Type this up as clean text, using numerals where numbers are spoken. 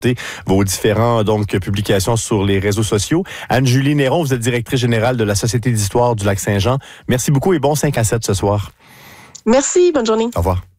vos différents publications sur les réseaux sociaux. Anne-Julie Néron, vous êtes directrice générale de la Société d'histoire du Lac-Saint-Jean. Merci beaucoup et bon 5 à 7 ce soir. Merci, bonne journée. Au revoir.